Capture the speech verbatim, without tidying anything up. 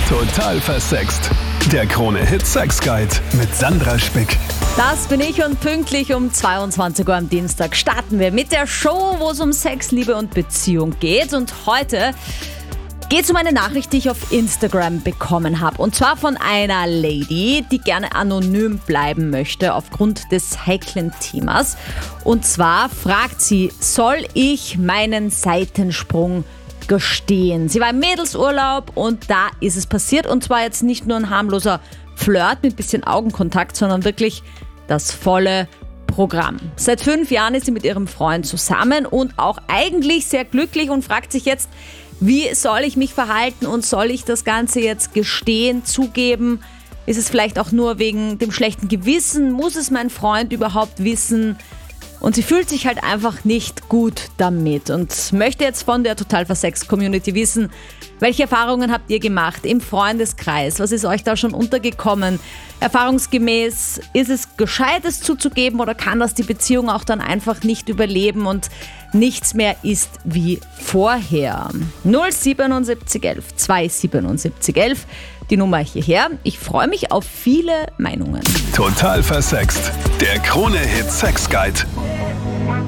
Total versext. Der Krone-Hit Sex Guide mit Sandra Spick. Das bin ich und pünktlich um zweiundzwanzig Uhr am Dienstag starten wir mit der Show, wo es um Sex, Liebe und Beziehung geht. Und heute geht es um eine Nachricht, die ich auf Instagram bekommen habe. Und zwar von einer Lady, die gerne anonym bleiben möchte aufgrund des heiklen Themas. Und zwar fragt sie, soll ich meinen Seitensprung gestehen? Sie war im Mädelsurlaub und da ist es passiert. Und zwar jetzt nicht nur ein harmloser Flirt mit bisschen Augenkontakt, sondern wirklich das volle Programm. Seit fünf Jahren ist sie mit ihrem Freund zusammen und auch eigentlich sehr glücklich und fragt sich jetzt, wie soll ich mich verhalten und soll ich das Ganze jetzt gestehen, zugeben? Ist es vielleicht auch nur wegen dem schlechten Gewissen? Muss es mein Freund überhaupt wissen? Und sie fühlt sich halt einfach nicht gut damit und möchte jetzt von der Total versext Community wissen, welche Erfahrungen habt ihr gemacht im Freundeskreis? Was ist euch da schon untergekommen? Erfahrungsgemäß, ist es gescheit, es zuzugeben oder kann das die Beziehung auch dann einfach nicht überleben und nichts mehr ist wie vorher? null siebenundsiebzig elf zweihundertsiebenundsiebzig elf, die Nummer hierher. Ich freue mich auf viele Meinungen. Total versext. Der Krone-Hit Sex Guide.